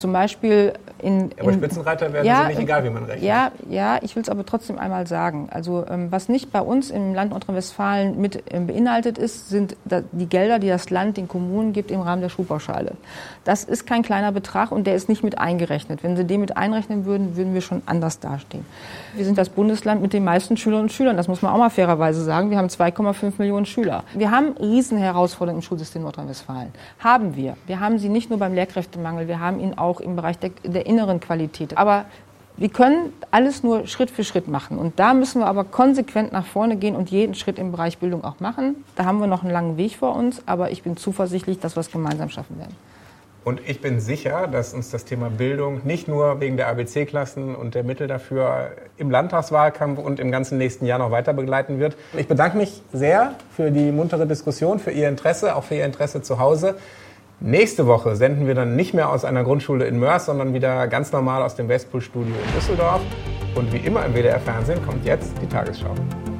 Zum Beispiel aber Spitzenreiter werden Sie nicht, egal wie man rechnet. Ja, ich will es aber trotzdem einmal sagen. Also was nicht bei uns im Land Nordrhein-Westfalen mit beinhaltet ist, sind die Gelder, die das Land den Kommunen gibt im Rahmen der Schulpauschale. Das ist kein kleiner Betrag und der ist nicht mit eingerechnet. Wenn Sie den mit einrechnen würden, würden wir schon anders dastehen. Wir sind das Bundesland mit den meisten Schülerinnen und Schülern. Das muss man auch mal fairerweise sagen. Wir haben 2,5 Millionen Schüler. Wir haben Riesenherausforderungen im Schulsystem Nordrhein-Westfalen. Haben wir. Wir haben sie nicht nur beim Lehrkräftemangel, wir haben ihn auch im Bereich der inneren Qualität. Aber wir können alles nur Schritt für Schritt machen. Und da müssen wir aber konsequent nach vorne gehen und jeden Schritt im Bereich Bildung auch machen. Da haben wir noch einen langen Weg vor uns, aber ich bin zuversichtlich, dass wir es gemeinsam schaffen werden. Und ich bin sicher, dass uns das Thema Bildung nicht nur wegen der ABC-Klassen und der Mittel dafür im Landtagswahlkampf und im ganzen nächsten Jahr noch weiter begleiten wird. Ich bedanke mich sehr für die muntere Diskussion, für Ihr Interesse, auch für Ihr Interesse zu Hause. Nächste Woche senden wir dann nicht mehr aus einer Grundschule in Moers, sondern wieder ganz normal aus dem Westpool-Studio in Düsseldorf. Und wie immer im WDR-Fernsehen kommt jetzt die Tagesschau.